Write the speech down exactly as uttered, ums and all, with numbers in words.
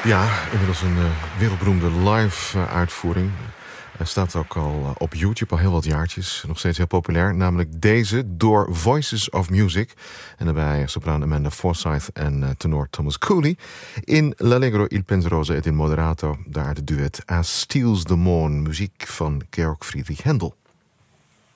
Ja, inmiddels een uh, wereldberoemde live uh, uitvoering. Hij staat ook al uh, op YouTube, al heel wat jaartjes. Nog steeds heel populair. Namelijk deze, door Voices of Music. En daarbij sopraan Amanda Forsyth en uh, tenor Thomas Cooley. In L'Allegro il Penseroso et il Moderato. Daar de duet As Steals the Morn. Muziek van Georg Friedrich Händel.